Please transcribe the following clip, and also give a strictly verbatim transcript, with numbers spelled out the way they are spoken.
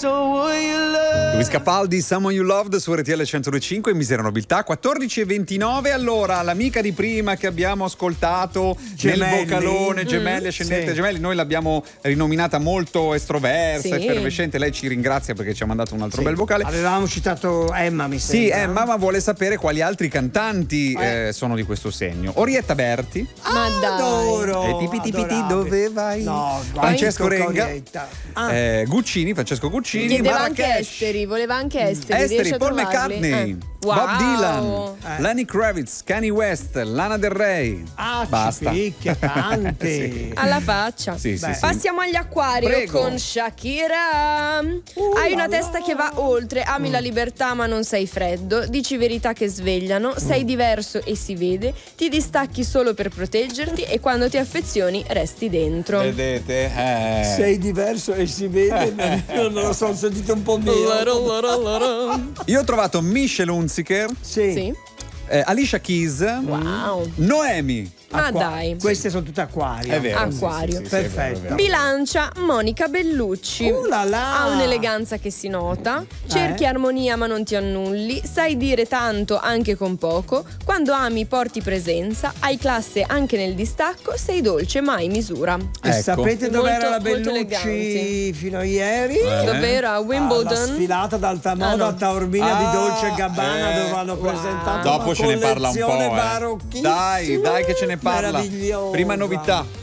Luis Capaldi, Someone You Loved su R T L centodue e cinque, Misera Nobiltà, quattordici e ventinove. Allora, l'amica di prima che abbiamo ascoltato Gemelli. nel vocalone, Gemelli, Mm, Ascendente sì. Gemelli, noi l'abbiamo rinominata molto estroversa, Sì. effervescente. Lei ci ringrazia perché ci ha mandato un altro Sì. bel vocale. Avevamo citato Emma, mi Sì, sembra. Emma, ma vuole sapere quali altri cantanti Eh. eh, sono di questo segno. Orietta Berti, Ma dai. Adoro. e tipi tipi ti, adorabile. dove vai? No, Francesco guarda, Renga, Orietta. Ah. eh, Guccini, Francesco Guccini, Chiedeva anche Marrakesh, Esteri, voleva anche Esteri. Esteri, riesci a Paul trovarli? McCartney, Eh. Bob Wow. Dylan, Eh. Lenny Kravitz, Kanye West, Lana Del Rey. Ah, Basta. ci picchia, tanti. Sì. Alla faccia. Sì, sì, Beh. sì. Passiamo agli acquario Prego. con Shakira. Hai una là testa là. che va oltre, ami la libertà ma non sei freddo, dici verità che svegliano, sei diverso e si vede, ti distacchi solo per proteggerti e quando ti affezioni resti dentro. Vedete? Eh. Sei diverso e si vede, non, non lo so, ho sentito un po' mio. Io ho trovato Michelle Hunziker, Sì. Sì. eh, Alicia Keys, Wow. Noemi. Ma Acqua- dai. Queste sono tutte acquario. È vero. sì, Acquario. sì, sì, sì, è vero, è Perfetto. vero. Bilancia Monica Bellucci. Uh là là. Ha un'eleganza che si nota, cerchi Eh? armonia ma non ti annulli, sai dire tanto anche con poco, quando ami porti presenza, hai classe anche nel distacco, sei dolce ma hai misura. E Ecco. sapete dov'era Molto- la molto Bellucci eleganti. fino a ieri? Eh? Davvero a Ah, la Wimbledon? sfilata d'alta moda Ah, no. a Taormina di Ah, Dolce e Gabbana, eh, dove hanno wow. presentato Dopo una ce ne parla un po'. collezione Eh. barocchissima. Dai, dai che ce ne parla. Meravigliosa. Prima novità.